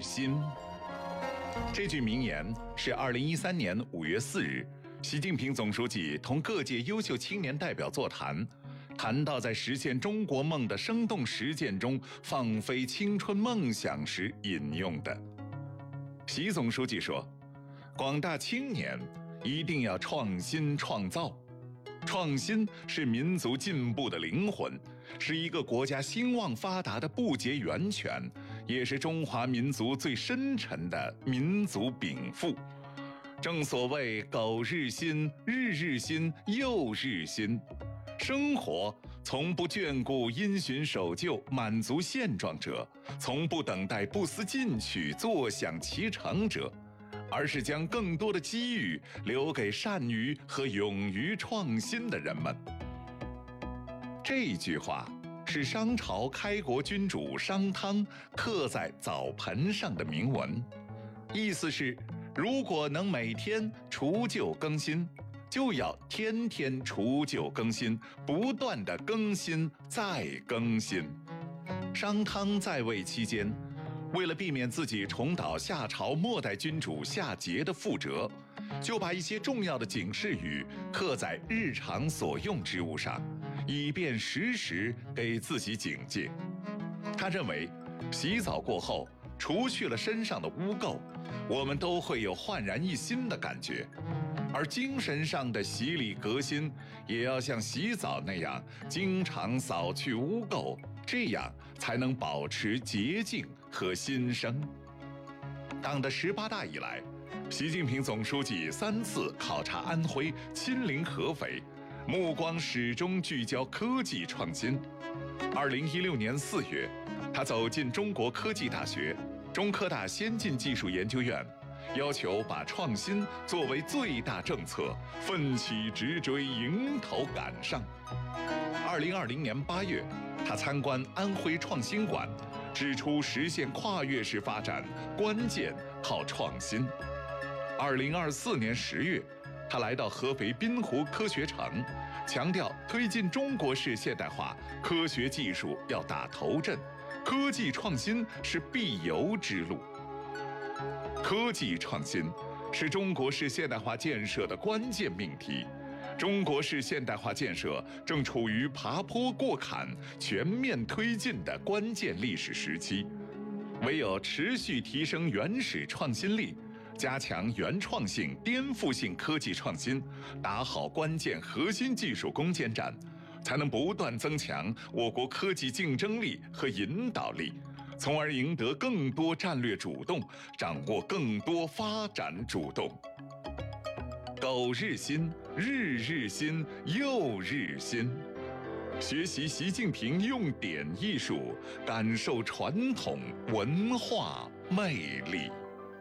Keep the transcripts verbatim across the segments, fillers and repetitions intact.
日新。这句名言是二零一三年五月四日，习近平总书记同各界优秀青年代表座谈，谈到在实现中国梦的生动实践中放飞青春梦想时引用的。习总书记说，广大青年一定要创新创造，创新是民族进步的灵魂，是一个国家兴旺发达的不竭源泉，也是中华民族最深沉的民族禀赋。正所谓苟日新，日日新，又日新。生活从不眷顾因循守旧、满足现状者，从不等待不思进取、坐享其成者，而是将更多的机遇留给善于和勇于创新的人们。这句话是商朝开国君主商汤刻在澡盆上的铭文，意思是，如果能每天除旧更新，就要天天除旧更新，不断地更新再更新。商汤在位期间，为了避免自己重蹈夏朝末代君主夏桀的覆辙，就把一些重要的警示语刻在日常所用之物上，以便时时给自己警戒。他认为，洗澡过后，除去了身上的污垢，我们都会有焕然一新的感觉。而精神上的洗礼革新，也要像洗澡那样，经常扫去污垢，这样才能保持洁净和新生。党的十八大以来，习近平总书记三次考察安徽，亲临合肥，目光始终聚焦科技创新。二零一六年四月，他走进中国科技大学、中科大先进技术研究院，要求把创新作为最大政策，奋起直追，迎头赶上。二零二零年八月，他参观安徽创新馆，指出实现跨越式发展关键靠创新。二零二四年十月，他来到合肥滨湖科学城，强调推进中国式现代化，科学技术要打头阵，科技创新是必由之路。科技创新是中国式现代化建设的关键命题。中国式现代化建设正处于爬坡过坎、全面推进的关键历史时期，唯有持续提升原始创新力，加强原创性、颠覆性科技创新，打好关键核心技术攻坚战，才能不断增强我国科技竞争力和引导力，从而赢得更多战略主动，掌握更多发展主动。苟日新，日日新，又日新。学习习近平用典艺术，感受传统文化魅力。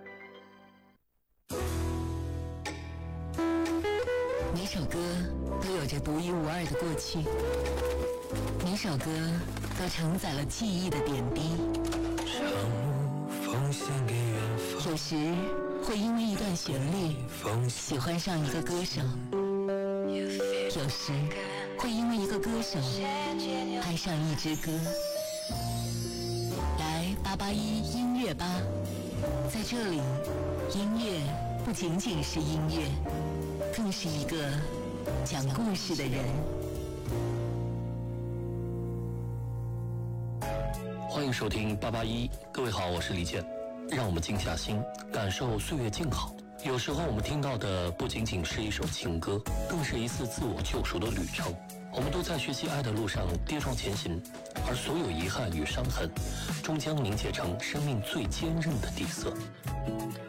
每首歌都有着独一无二的过去，每首歌都承载了记忆的点滴。奉献给远方。有时会因为一段旋律喜欢上一个歌手，有时会因为一个歌手爱上一支歌。来八八一音乐吧，在这里，音乐不仅仅是音乐，更是一个讲故事的人。 欢迎收听八八一，各位好，我是李健。让我们静下心，感受岁月静好。有时候我们听到的不仅仅是一首情歌，更是一次自我救赎的旅程。我们都在学习爱的路上跌撞前行，而所有遗憾与伤痕，终将凝结成生命最坚韧的底色。